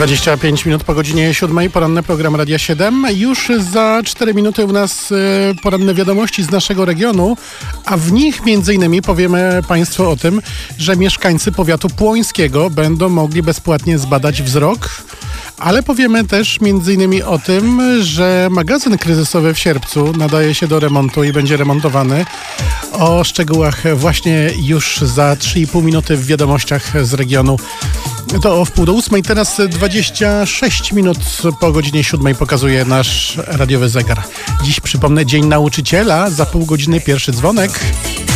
25 minut po godzinie 7. Poranny program Radia 7. Już za 4 minuty u nas poranne wiadomości z naszego regionu, a w nich m.in. powiemy Państwu o tym, że mieszkańcy powiatu płońskiego będą mogli bezpłatnie zbadać wzrok, ale powiemy też m.in. o tym, że magazyn kryzysowy w Sierpcu nadaje się do remontu i będzie remontowany. O szczegółach właśnie już za 3,5 minuty w wiadomościach z regionu. To o 7:30. Teraz 26 minut po godzinie 7 pokazuje nasz radiowy zegar. Dziś przypomnę Dzień Nauczyciela. Za pół godziny pierwszy dzwonek.